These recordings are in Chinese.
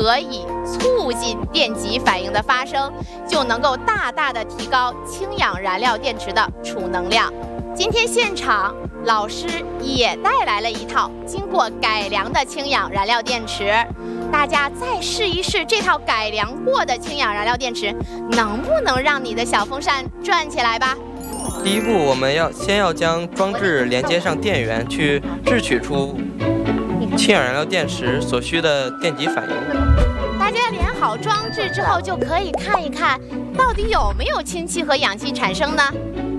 可以促进电极反应的发生，就能够大大的提高氢氧燃料电池的储能量。今天现场老师也带来了一套经过改良的氢氧燃料电池，大家再试一试这套改良过的氢氧燃料电池能不能让你的小风扇转起来吧。 第一步，我们先要将装置连接上电源，去制取出氢氧燃料电池所需的电极反应。 大家连好装置之后，就可以看一看到底有没有氢气和氧气产生呢？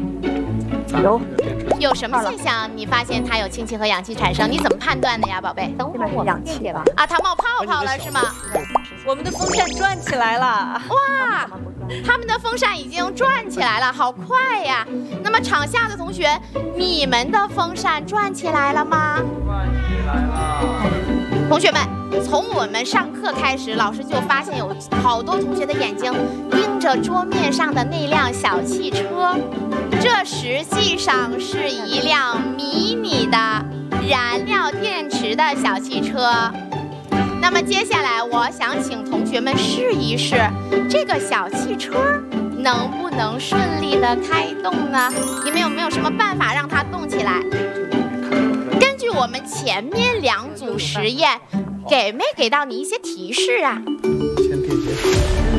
有什么现象你发现它有氢气和氧气产生？你怎么判断的呀，宝贝？ 等会儿我氧气吧。 啊，它冒泡泡了是吗？ 我们的风扇转起来了。 哇，他们的风扇已经转起来了，好快呀！那么场下的同学，你们的风扇转起来了吗？ 转起来了。 同学们，从我们上课开始，老师就发现有好多同学的眼睛盯着桌面上的那辆小汽车，这实际上是一辆迷你的燃料电池的小汽车。那么接下来，我想请同学们试一试，这个小汽车能不能顺利的开动呢？你们有没有什么办法让它动起来？根据我们前面2组实验，给没给到你一些提示啊？ 先电解水。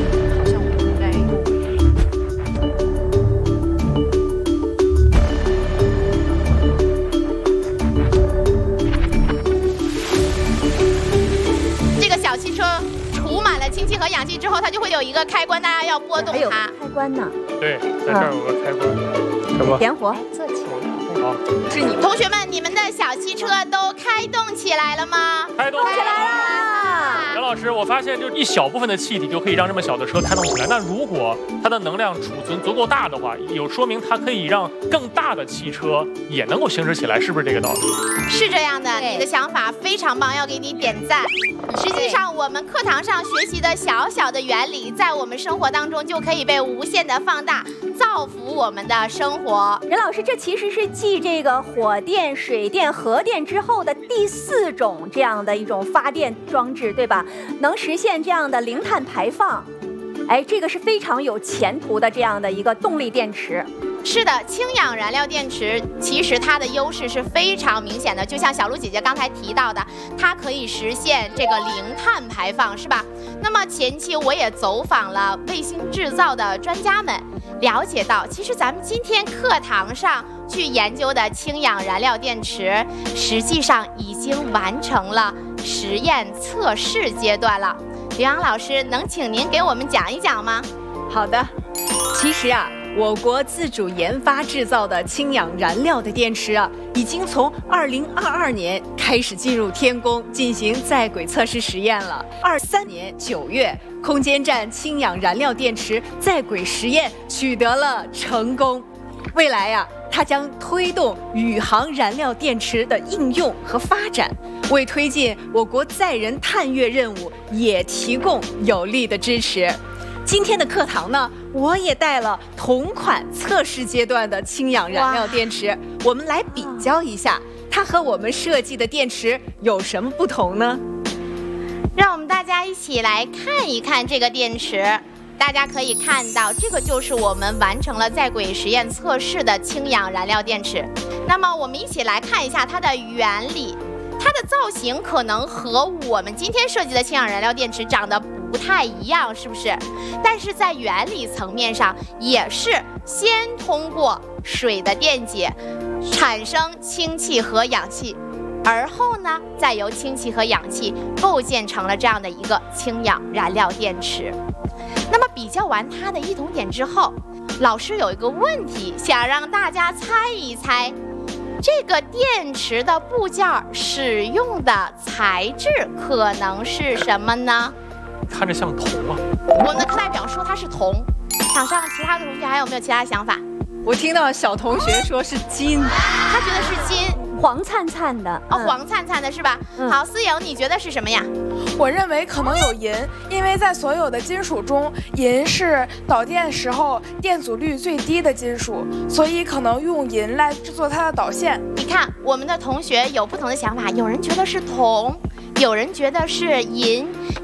这个小汽车储满了氢气和氧气之后，它就会有一个开关，大家要拨动它。 开关呢？ 对，在这儿有个开关，什么？ 点火。 好， 是你们同学们，你们的小汽车都开动起来了吗？ 开动起来了。杨老师，我发现就一小部分的气体就可以让这么小的车开动起来。那如果它的能量储存足够大的话，有说明它可以让更大的汽车也能够行驶起来，是不是这个道理？ 是这样的，你的想法非常棒，要给你点赞。实际上，我们课堂上学习的小小的原理，在我们生活当中就可以被无限的放大，造福我们的生活。 任老师，这其实是继这个火电、水电、核电之后的第4种这样的一种发电装置，对吧？能实现这样的零碳排放，哎，这个是非常有前途的这样的一个动力电池。 是的，氢氧燃料电池其实它的优势是非常明显的，就像小鹿姐姐刚才提到的，它可以实现这个零碳排放，是吧？那么前期我也走访了卫星制造的专家们，了解到其实咱们今天课堂上去研究的氢氧燃料电池，实际上已经完成了实验测试阶段了。刘洋老师，能请您给我们讲一讲吗？ 好的，其实啊，我国自主研发制造的氢氧燃料的电池啊，已经从2022年开始进入天宫进行在轨测试实验了。23年9月，空间站氢氧燃料电池在轨实验取得了成功。未来呀，它将推动宇航燃料电池的应用和发展，为推进我国载人探月任务也提供有力的支持。今天的课堂呢，我也带了同款测试阶段的氢氧燃料电池，我们来比较一下，它和我们设计的电池有什么不同呢？ 让我们大家一起来看一看这个电池。大家可以看到，这个就是我们完成了在轨实验测试的氢氧燃料电池。那么我们一起来看一下它的原理。它的造型可能和我们今天设计的氢氧燃料电池长得不太一样，是不是？但是在原理层面上，也是先通过水的电解产生氢气和氧气，而后呢，再由氢气和氧气构建成了这样的一个氢氧燃料电池。那么比较完它的异同点之后，老师有一个问题想让大家猜一猜，这个电池的部件使用的材质可能是什么呢？ 看着像铜啊。 我们的课代表说它是铜，场上其他的同学还有没有其他想法？ 我听到小同学说是金， 他觉得是金， 黄灿灿的哦，黄灿灿的是吧？好，思颖，你觉得是什么呀？ 我认为可能有银，因为在所有的金属中，银是导电时候电阻率最低的金属，所以可能用银来制作它的导线。 你看，我们的同学有不同的想法，有人觉得是铜，有人觉得是银，